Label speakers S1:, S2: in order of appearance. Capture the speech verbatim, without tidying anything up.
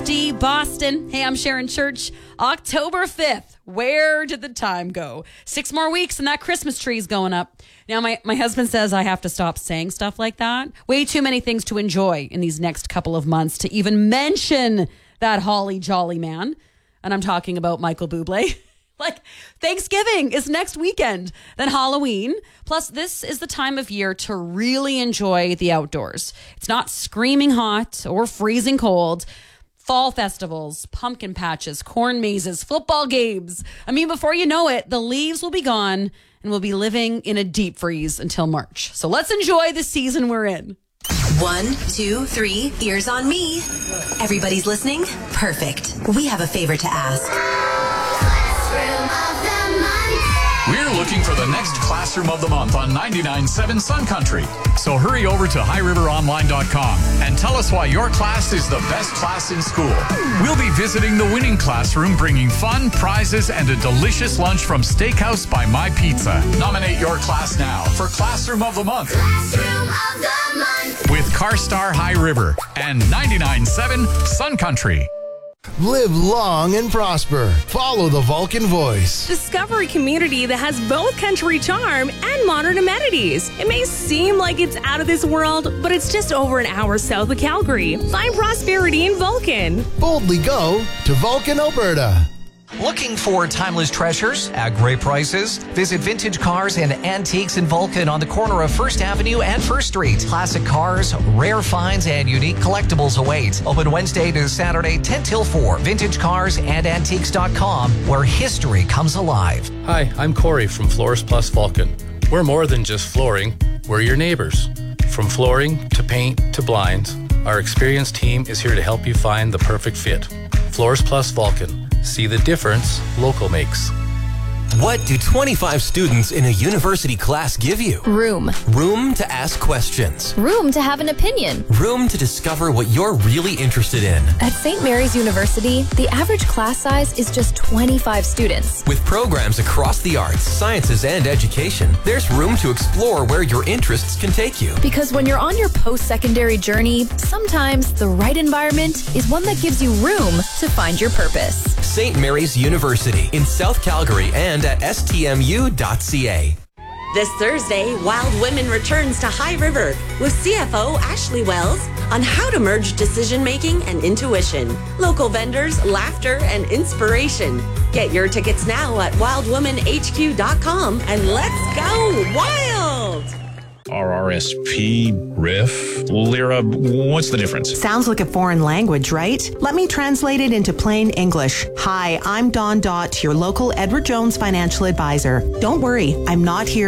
S1: D Boston. Hey, I'm Sharon Church. October fifth. Where did the time go? Six more weeks and that Christmas tree's going up. Now, my, my husband says I have to stop saying stuff like that. Way too many things to enjoy in these next couple of months to even mention that holly jolly man. And I'm talking about Michael Bublé. Like, Thanksgiving is next weekend, then Halloween. Plus, this is the time of year to really enjoy the outdoors. It's not screaming hot or freezing cold. Fall festivals, pumpkin patches, corn mazes, football games. I mean, before you know it, the leaves will be gone and we'll be living in a deep freeze until March. So let's enjoy the season we're in.
S2: One, two, three, ears on me. Everybody's listening? Perfect. We have a favor to ask.
S3: We're looking for the next Classroom of the Month on ninety-nine point seven Sun Country. So hurry over to high river online dot com and tell us why your class is the best class in school. We'll be visiting the winning classroom, bringing fun, prizes, and a delicious lunch from Steakhouse by My Pizza. Nominate your class now for Classroom of the Month.
S4: Classroom of the Month.
S3: With CarStar High River and ninety-nine point seven Sun Country.
S5: Live long and prosper. Follow the Vulcan Voice.
S6: Discover a community that has both country charm and modern amenities. It may seem like it's out of this world, but it's just over an hour south of Calgary. Find prosperity in Vulcan.
S5: Boldly go to Vulcan, Alberta.
S7: Looking for timeless treasures at great prices? Visit Vintage Cars and Antiques in Vulcan on the corner of First Avenue and First Street. Classic cars, rare finds, and unique collectibles await. Open Wednesday to Saturday, ten till four. vintage cars and antiques dot com, where history comes alive.
S8: Hi, I'm Corey from Floors Plus Vulcan. We're more than just flooring, we're your neighbors. From flooring to paint to blinds, our experienced team is here to help you find the perfect fit. Floors Plus Vulcan. See the difference local makes.
S9: What do twenty-five students in a university class give you?
S10: Room.
S9: Room to ask questions.
S10: Room to have an opinion.
S9: Room to discover what you're really interested in.
S10: At Saint Mary's University, the average class size is just twenty-five students.
S9: With programs across the arts, sciences, and education, there's room to explore where your interests can take you.
S10: Because when you're on your post-secondary journey, sometimes the right environment is one that gives you room to find your purpose.
S9: Saint Mary's University in South Calgary and at s t m u dot c a.
S2: This Thursday, Wild Women returns to High River with C F O Ashley Wells on how to merge decision-making and intuition, local vendors, laughter, and inspiration. Get your tickets now at wild women h q dot com and let's go wild!
S11: R R S P, riff, lira, what's the difference?
S12: Sounds like a foreign language, right? Let me translate it into plain English. Hi, I'm Dawn Dott, your local Edward Jones financial advisor. Don't worry, I'm not here